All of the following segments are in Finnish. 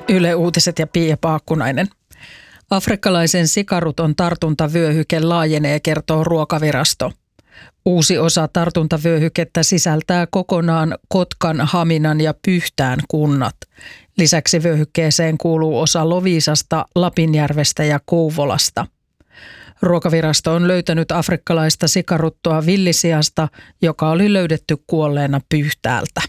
Yle Uutiset ja Pia Paakkunainen. Afrikkalaisen sikaruton tartuntavyöhyke laajenee, kertoo Ruokavirasto. Uusi osa tartuntavyöhykettä sisältää kokonaan Kotkan, Haminan ja Pyhtään kunnat. Lisäksi vyöhykkeeseen kuuluu osa Loviisasta, Lapinjärvestä ja Kouvolasta. Ruokavirasto on löytänyt afrikkalaista sikaruttoa villisiasta, joka oli löydetty kuolleena Pyhtäältä.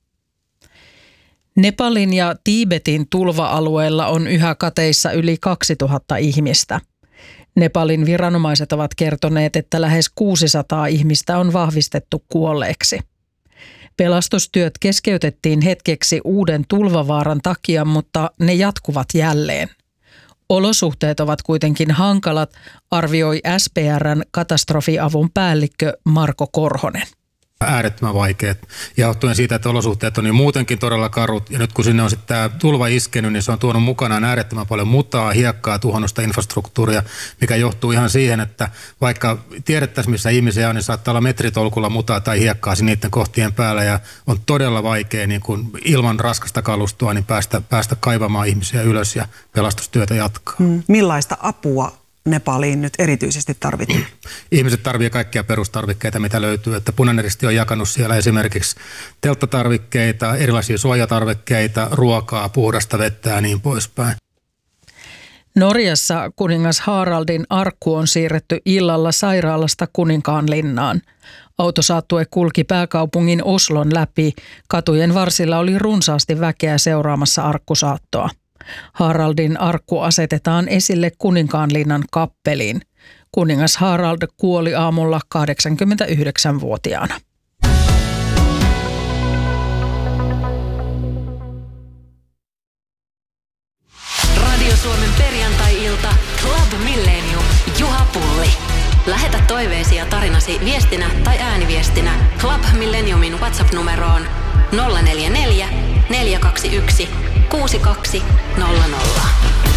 Nepalin ja Tiibetin tulva-alueella on yhä kateissa yli 2000 ihmistä. Nepalin viranomaiset ovat kertoneet, että lähes 600 ihmistä on vahvistettu kuolleeksi. Pelastustyöt keskeytettiin hetkeksi uuden tulvavaaran takia, mutta ne jatkuvat jälleen. Olosuhteet ovat kuitenkin hankalat, arvioi SPR:n katastrofiavun päällikkö Marko Korhonen. Äärettömän vaikeat. Ja johtuen siitä, että olosuhteet on niin muutenkin todella karut. Ja nyt kun sinne on sitten tämä tulva iskenyt, niin se on tuonut mukanaan äärettömän paljon mutaa, hiekkaa, tuhonnusta infrastruktuuria, mikä johtuu ihan siihen, että vaikka tiedettäisiin, missä ihmisiä on, niin saattaa olla metritolkulla mutaa tai hiekkaa niiden kohtien päällä. Ja on todella vaikea niin kun ilman raskasta kalustoa niin päästä kaivamaan ihmisiä ylös ja pelastustyötä jatkaa. Millaista apua Nepaliin nyt erityisesti tarvitaan? Ihmiset tarvitsevat kaikkia perustarvikkeita, mitä löytyy. Että Punainen Risti on jakanut siellä esimerkiksi telttatarvikkeita, erilaisia suojatarvikkeita, ruokaa, puhdasta vettä ja niin poispäin. Norjassa kuningas Haraldin arkku on siirretty illalla sairaalasta Kuninkaanlinnaan. Autosaattue kulki pääkaupungin Oslon läpi. Katujen varsilla oli runsaasti väkeä seuraamassa arkkusaattoa. Haraldin arkku asetetaan esille Kuninkaanlinnan kappeliin. Kuningas Harald kuoli aamulla 89-vuotiaana. Radio Suomen perjantai-ilta Club Millennium. Juha Pulli. Lähetä toiveesi ja tarinasi viestinä tai ääniviestinä Club Millenniumin WhatsApp-numeroon 044 421 6200.